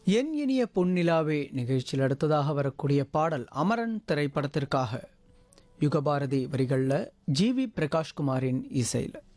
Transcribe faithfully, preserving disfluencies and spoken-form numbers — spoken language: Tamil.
என் இனிய பொன்னிலாவே நிகழ்ச்சியில் அடுத்ததாக வரக்கூடிய பாடல் அமரன் திரைப்படத்திற்காக யுகபாரதி வரிகளில் ஜி வி பிரகாஷ்குமாரின் இசையில்